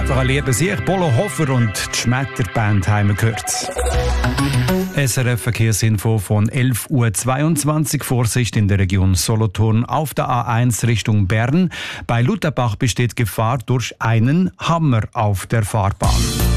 Einfach ein lieber Sieg. Polo Hofer und die Schmetterband haben wir gehört. SRF Verkehrsinfo von 11.22 Uhr. Vorsicht in der Region Solothurn auf der A1 Richtung Bern. Bei Lutherbach besteht Gefahr durch einen Hammer auf der Fahrbahn.